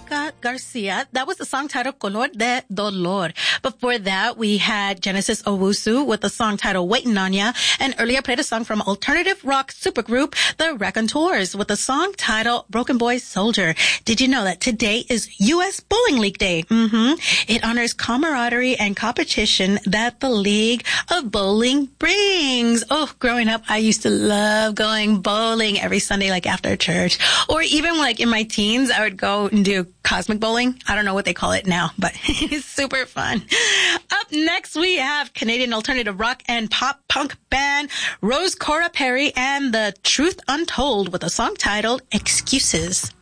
Garcia. That was the song titled Color de Dolor. Before that, we had Genesis Owusu with the song titled Waiting on Ya. And earlier played a song from alternative rock supergroup The Raconteurs with the song titled Broken Boy Soldier. Did you know that today is U.S. Bowling League Day? It honors camaraderie and competition that the League of Bowling brings. Oh, growing up, I used to love going bowling every Sunday, like after church. Or even like in my teens, I would go and do cosmic bowling. I don't know what they call it now, but it's super fun. Up next, we have Canadian alternative rock and pop punk band Rose Cora Perry and The Truth Untold with a song titled Excuses.